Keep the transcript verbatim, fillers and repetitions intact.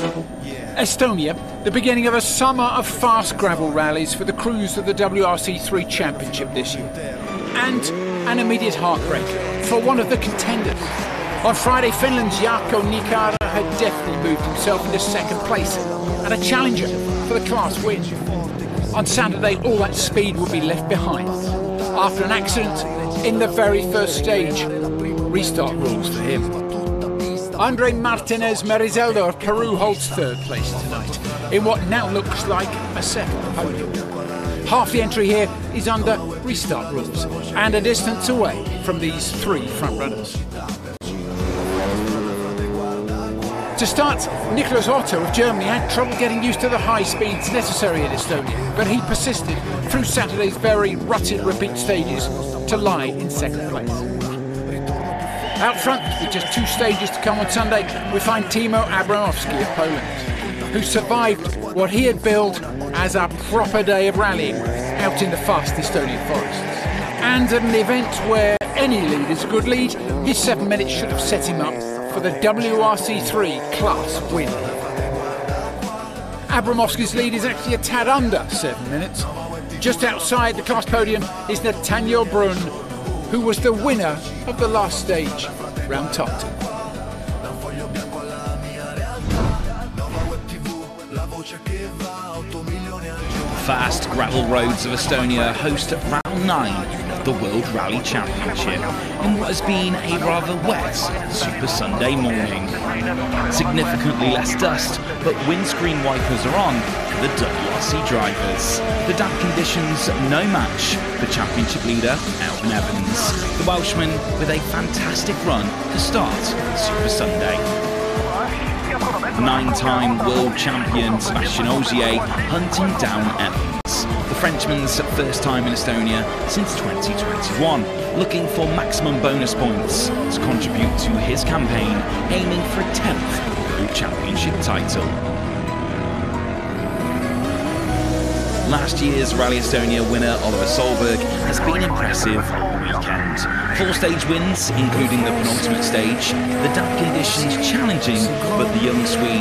Estonia, the beginning of a summer of fast gravel rallies for the crews of the W R C three Championship this year. And an immediate heartbreak for one of the contenders. On Friday, Finland's Jarkko Nikara had definitely moved himself into second place and a challenger for the class win. On Saturday, all that speed would be left behind after an accident in the very first stage. Restart rules for him. Andre Martinez Merizeldo of Peru holds third place tonight in what now looks like a second podium. Half the entry here is under restart rules and a distance away from these three front runners. To start, Nicolas Otto of Germany had trouble getting used to the high speeds necessary in Estonia, but he persisted through Saturday's very rutted repeat stages to lie in second place. Out front, with just two stages to come on Sunday, we find Timo Abramowski of Poland, who survived what he had billed as a proper day of rallying out in the fast Estonian forests. And at an event where any lead is a good lead, his seven minutes should have set him up for the W R C three class win. Abramowski's lead is actually a tad under seven minutes. Just outside the class podium is Nathaniel Brun, who was the winner of the last stage, round Tartu. Fast gravel roads of Estonia host round nine of the World Rally Championship in what has been a rather wet Super Sunday morning. Significantly less dust, but windscreen wipers are on for the W R C drivers. The damp conditions no match for championship leader Elfyn Evans, the Welshman with a fantastic run to start Super Sunday. Nine-time world champion Sebastian Ogier hunting down Evans, the Frenchman's first time in Estonia since twenty twenty-one, looking for maximum bonus points to contribute to his campaign, aiming for a tenth world championship title. Last year's Rally Estonia winner Oliver Solberg has been impressive all weekend. Four stage wins, including the penultimate stage, the damp conditions challenging, but the young Swede